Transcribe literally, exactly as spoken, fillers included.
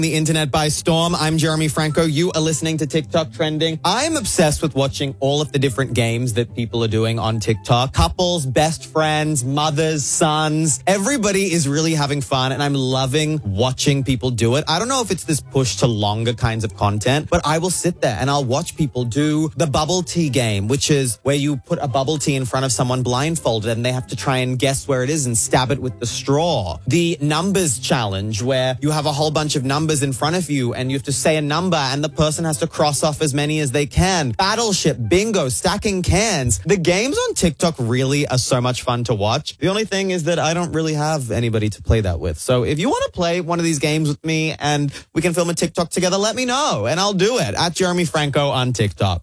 The internet by storm. I'm Jeremy Franco. You are listening to TikTok Trending. I'm obsessed with watching all of the different games that people are doing on TikTok. Couples, best friends, mothers, sons. Everybody is really having fun, and I'm loving watching people do it. I don't know if it's this push to longer kinds of content, but I will sit there and I'll watch people do the bubble tea game, which is where you put a bubble tea in front of someone blindfolded and they have to try and guess where it is and stab it with the straw. The numbers challenge, where you have a whole bunch of numbers in front of you and you have to say a number and the person has to cross off as many as they can. Battleship, bingo, stacking cans. The games on TikTok really are so much fun to watch. The only thing is that I don't really have anybody to play that with. So if you want to play one of these games with me and we can film a TikTok together, let me know and I'll do it at Jeremy Franco on TikTok.